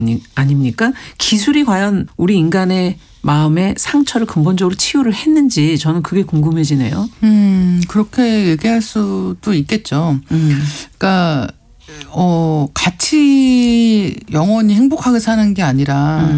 아닙니까? 기술이 과연 우리 인간의 마음의 상처를 근본적으로 치유를 했는지 저는 그게 궁금해지네요. 그렇게 얘기할 수도 있겠죠. 그러니까 같이 영원히 행복하게 사는 게 아니라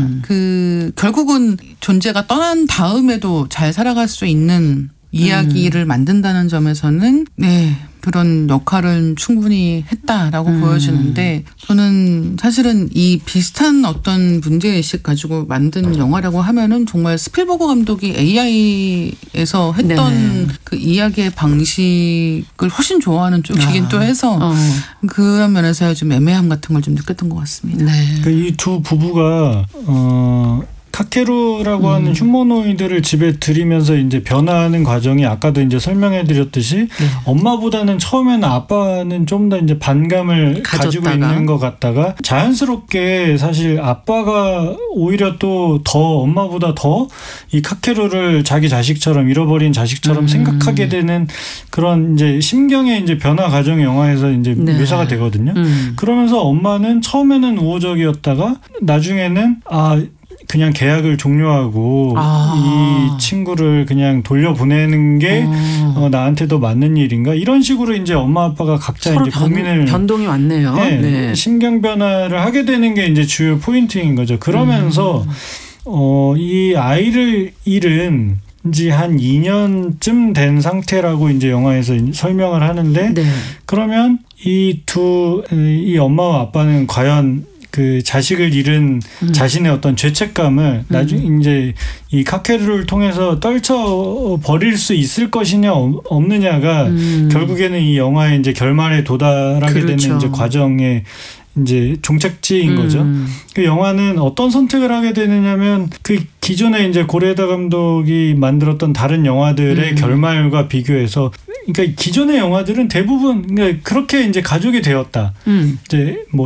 결국은 존재가 떠난 다음에도 잘 살아갈 수 있는 이야기를 만든다는 점에서는 그런 역할은 충분히 했다라고 보여지는데, 저는 사실은 이 비슷한 어떤 문제의식 가지고 만든 영화라고 하면은 정말 스필버그 감독이 AI에서 했던 그 이야기의 방식을 훨씬 좋아하는 쪽이긴 또 해서 그런 면에서 좀 애매함 같은 걸 좀 느꼈던 것 같습니다. 이 두 부부가 카케루라고 하는 휴머노이드를 집에 들이면서 이제 변화하는 과정이 아까도 이제 설명해드렸듯이 엄마보다는 처음에는 아빠는 좀 더 이제 반감을 가지고 있는 것 같다가 자연스럽게 사실 아빠가 오히려 또 더 엄마보다 더 이 카케루를 자기 자식처럼 잃어버린 자식처럼 생각하게 되는 그런 이제 심경의 이제 변화 과정이 영화에서 이제 묘사가 되거든요. 그러면서 엄마는 처음에는 우호적이었다가 나중에는 그냥 계약을 종료하고 이 친구를 그냥 돌려보내는 게 나한테 더 맞는 일인가? 이런 식으로 이제 엄마 아빠가 각자 이제 고민을 변동이 왔네요. 심경 변화를 하게 되는 게 이제 주요 포인트인 거죠. 그러면서 이 아이를 잃은 지 한 2년쯤 된 상태라고 이제 영화에서 설명을 하는데 그러면 이 엄마와 아빠는 과연 그 자식을 잃은 자신의 어떤 죄책감을 나중에 이제 이 카케루를 통해서 떨쳐 버릴 수 있을 것이냐 없느냐가 결국에는 이 영화의 이제 결말에 도달하게 되는 이제 과정의 이제 종착지인 거죠. 그 영화는 어떤 선택을 하게 되느냐면 그 기존에 이제 고레에다 감독이 만들었던 다른 영화들의 결말과 비교해서, 그러니까 기존의 영화들은 대부분 그러니까 그렇게 이제 가족이 되었다. 이제 뭐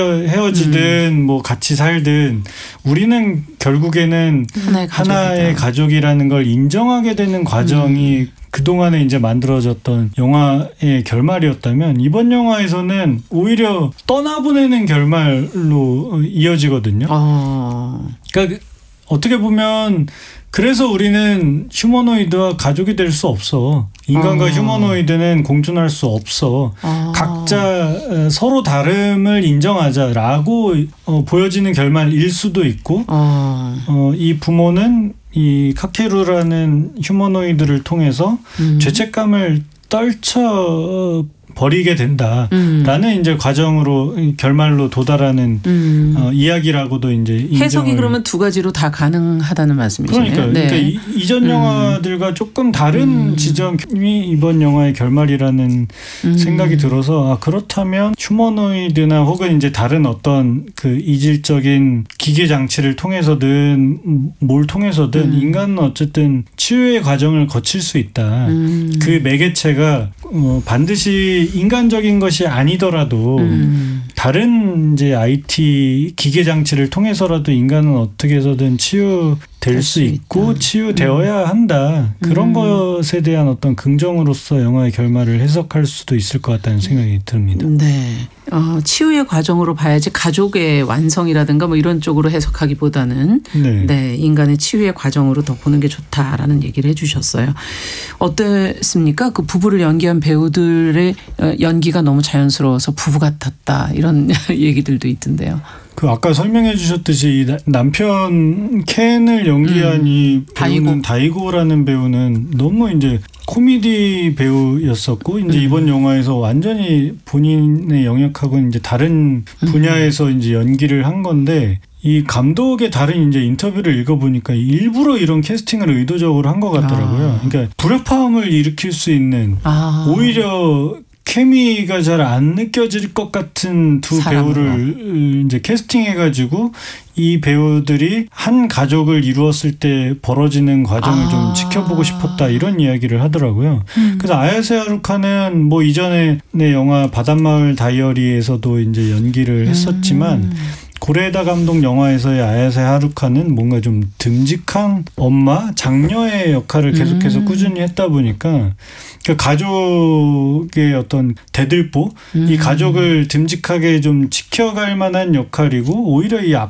헤어지든 뭐 같이 살든 우리는 결국에는 하나의 가족이라는 걸 인정하게 되는 과정이 그동안에 이제 만들어졌던 영화의 결말이었다면, 이번 영화에서는 오히려 떠나보내는 결말로 이어지거든요. 그러니까 어떻게 보면 그래서 우리는 휴머노이드와 가족이 될 수 없어. 인간과 휴머노이드는 공존할 수 없어. 각자 서로 다름을 인정하자라고 보여지는 결말일 수도 있고, 이 부모는 이 카케루라는 휴머노이드를 통해서 죄책감을 떨쳐 버리게 된다라는 이제 과정으로 결말로 도달하는 이야기라고도 이제 해석이 그러면 두 가지로 다 가능하다는 말씀이시네요. 그러니까 이전 영화들과 조금 다른 지점이 이번 영화의 결말이라는 생각이 들어서 그렇다면 휴머노이드나 혹은 이제 다른 어떤 그 이질적인 기계 장치를 통해서든 뭘 통해서든 인간은 어쨌든 치유의 과정을 거칠 수 있다. 그 매개체가 반드시 인간적인 것이 아니더라도 다른 이제 IT 기계 장치를 통해서라도 인간은 어떻게 해서든 치유될 수 있고 치유되어야 한다. 그런 것에 대한 어떤 긍정으로서 영화의 결말을 해석할 수도 있을 것 같다는 생각이 듭니다. 치유의 과정으로 봐야지 가족의 완성이라든가 뭐 이런 쪽으로 해석하기보다는 인간의 치유의 과정으로 더 보는 게 좋다라는 얘기를 해주셨어요. 어땠습니까? 그 부부를 연기한 배우들의 연기가 너무 자연스러워서 부부 같았다 이런 얘기들도 있던데요. 그 아까 설명해 주셨듯이 남편 켄을 연기한 이 배우는 다이고라는 배우는 너무 이제 코미디 배우였었고 이제 이번 영화에서 완전히 본인의 영역하고는 이제 다른 분야에서 이제 연기를 한 건데, 이 감독의 다른 이제 인터뷰를 읽어보니까 일부러 이런 캐스팅을 의도적으로 한 것 같더라고요. 그러니까 불협화음을 일으킬 수 있는 오히려 케미가 잘 안 느껴질 것 같은 두 배우를 이제 캐스팅해가지고 이 배우들이 한 가족을 이루었을 때 벌어지는 과정을 좀 지켜보고 싶었다 이런 이야기를 하더라고요. 그래서 아야세 하루카는 뭐 이전에 내 영화 바닷마을 다이어리에서도 이제 연기를 했었지만 고레에다 감독 영화에서의 아야세 하루카는 뭔가 좀 듬직한 엄마, 장녀의 역할을 계속해서 꾸준히 했다 보니까 그 가족의 어떤 대들보, 이 가족을 듬직하게 좀 지켜갈 만한 역할이고 오히려 이